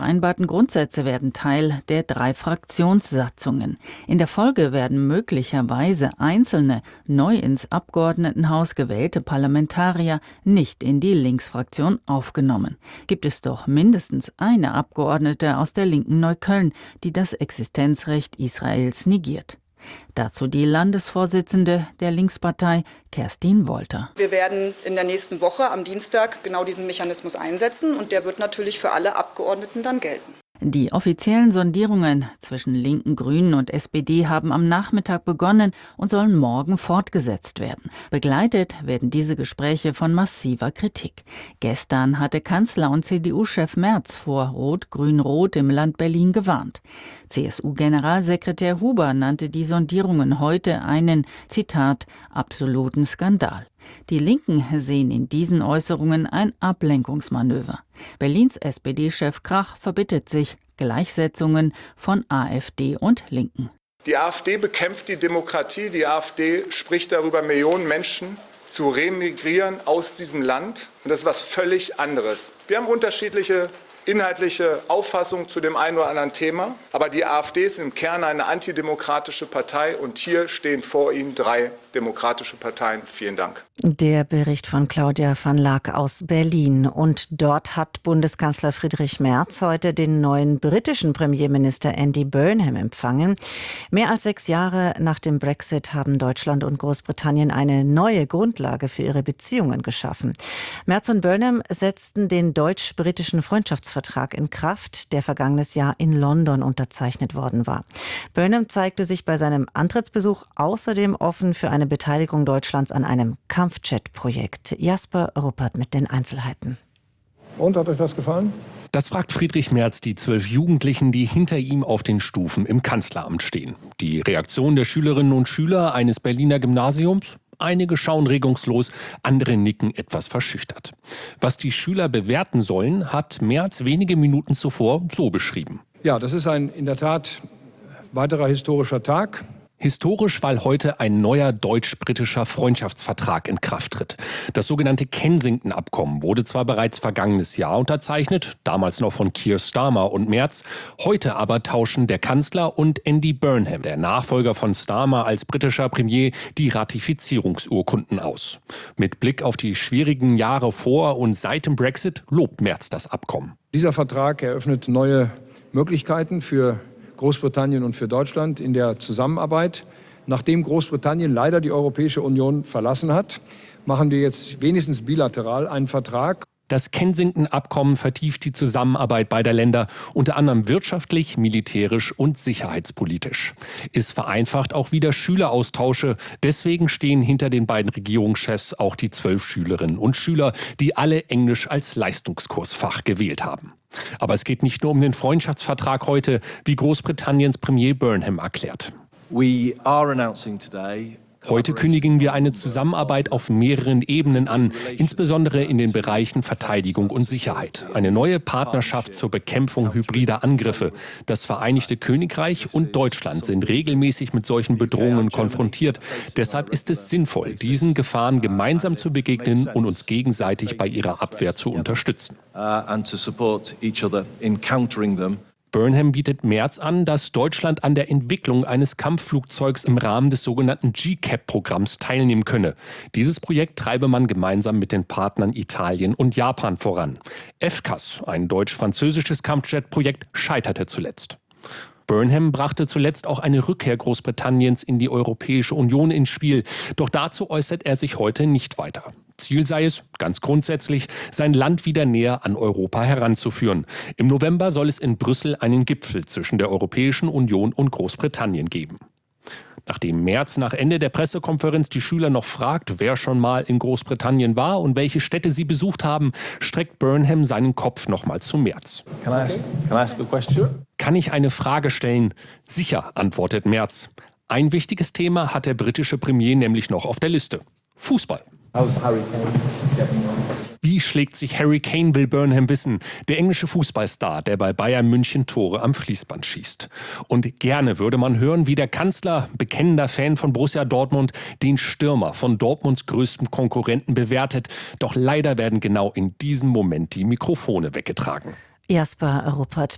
vereinbarten Grundsätze werden Teil der 3 Fraktionssatzungen. In der Folge werden möglicherweise einzelne, neu ins Abgeordnetenhaus gewählte Parlamentarier nicht in die Linksfraktion aufgenommen. Gibt es doch mindestens eine Abgeordnete aus der linken Neukölln, die das Existenzrecht Israels negiert. Dazu die Landesvorsitzende der Linkspartei, Kerstin Wolter. Wir werden in der nächsten Woche am Dienstag genau diesen Mechanismus einsetzen und der wird natürlich für alle Abgeordneten dann gelten. Die offiziellen Sondierungen zwischen Linken, Grünen und SPD haben am Nachmittag begonnen und sollen morgen fortgesetzt werden. Begleitet werden diese Gespräche von massiver Kritik. Gestern hatte Kanzler und CDU-Chef Merz vor Rot-Grün-Rot im Land Berlin gewarnt. CSU-Generalsekretär Huber nannte die Sondierungen heute einen, Zitat, absoluten Skandal. Die Linken sehen in diesen Äußerungen ein Ablenkungsmanöver. Berlins SPD-Chef Krach verbittet sich Gleichsetzungen von AfD und Linken. Die AfD bekämpft die Demokratie. Die AfD spricht darüber, Millionen Menschen zu remigrieren aus diesem Land. Und das ist was völlig anderes. Wir haben unterschiedliche inhaltliche Auffassungen zu dem einen oder anderen Thema. Aber die AfD ist im Kern eine antidemokratische Partei und hier stehen vor Ihnen 3 demokratische Parteien. Vielen Dank. Der Bericht von Claudia van Laak aus Berlin. Und dort hat Bundeskanzler Friedrich Merz heute den neuen britischen Premierminister Andy Burnham empfangen. Mehr als 6 Jahre nach dem Brexit haben Deutschland und Großbritannien eine neue Grundlage für ihre Beziehungen geschaffen. Merz und Burnham setzten den deutsch-britischen Freundschaftsvertrag in Kraft, der vergangenes Jahr in London unterzeichnet worden war. Burnham zeigte sich bei seinem Antrittsbesuch außerdem offen für eine Beteiligung Deutschlands an einem Kampfjet-Projekt. Jasper Ruppert mit den Einzelheiten. Und, hat euch das gefallen? Das fragt Friedrich Merz die 12 Jugendlichen, die hinter ihm auf den Stufen im Kanzleramt stehen. Die Reaktion der Schülerinnen und Schüler eines Berliner Gymnasiums? Einige schauen regungslos, andere nicken etwas verschüchtert. Was die Schüler bewerten sollen, hat Merz wenige Minuten zuvor so beschrieben. Ja, das ist in der Tat weiterer historischer Tag. Historisch, weil heute ein neuer deutsch-britischer Freundschaftsvertrag in Kraft tritt. Das sogenannte Kensington-Abkommen wurde zwar bereits vergangenes Jahr unterzeichnet, damals noch von Keir Starmer und Merz. Heute aber tauschen der Kanzler und Andy Burnham, der Nachfolger von Starmer als britischer Premier, die Ratifizierungsurkunden aus. Mit Blick auf die schwierigen Jahre vor und seit dem Brexit lobt Merz das Abkommen. Dieser Vertrag eröffnet neue Möglichkeiten für Großbritannien und für Deutschland in der Zusammenarbeit. Nachdem Großbritannien leider die Europäische Union verlassen hat, machen wir jetzt wenigstens bilateral einen Vertrag. Das Kensington-Abkommen vertieft die Zusammenarbeit beider Länder, unter anderem wirtschaftlich, militärisch und sicherheitspolitisch. Es vereinfacht auch wieder Schüleraustausche. Deswegen stehen hinter den beiden Regierungschefs auch die 12 Schülerinnen und Schüler, die alle Englisch als Leistungskursfach gewählt haben. Aber es geht nicht nur um den Freundschaftsvertrag heute, wie Großbritanniens Premier Burnham erklärt. Heute kündigen wir eine Zusammenarbeit auf mehreren Ebenen an, insbesondere in den Bereichen Verteidigung und Sicherheit. Eine neue Partnerschaft zur Bekämpfung hybrider Angriffe. Das Vereinigte Königreich und Deutschland sind regelmäßig mit solchen Bedrohungen konfrontiert. Deshalb ist es sinnvoll, diesen Gefahren gemeinsam zu begegnen und uns gegenseitig bei ihrer Abwehr zu unterstützen. Burnham bietet Merz an, dass Deutschland an der Entwicklung eines Kampfflugzeugs im Rahmen des sogenannten GCAP-Programms teilnehmen könne. Dieses Projekt treibe man gemeinsam mit den Partnern Italien und Japan voran. FCAS, ein deutsch-französisches Kampfjet-Projekt, scheiterte zuletzt. Burnham brachte zuletzt auch eine Rückkehr Großbritanniens in die Europäische Union ins Spiel. Doch dazu äußert er sich heute nicht weiter. Ziel sei es, ganz grundsätzlich, sein Land wieder näher an Europa heranzuführen. Im November soll es in Brüssel einen Gipfel zwischen der Europäischen Union und Großbritannien geben. Nachdem Merz nach Ende der Pressekonferenz die Schüler noch fragt, wer schon mal in Großbritannien war und welche Städte sie besucht haben, streckt Burnham seinen Kopf nochmal zu Merz. Kann ich eine Frage stellen? Sicher, antwortet Merz. Ein wichtiges Thema hat der britische Premier nämlich noch auf der Liste. Fußball. Wie schlägt sich Harry Kane, will Burnham wissen, der englische Fußballstar, der bei Bayern München Tore am Fließband schießt. Und gerne würde man hören, wie der Kanzler, bekennender Fan von Borussia Dortmund, den Stürmer von Dortmunds größtem Konkurrenten bewertet. Doch leider werden genau in diesem Moment die Mikrofone weggetragen. Jasper Ruppert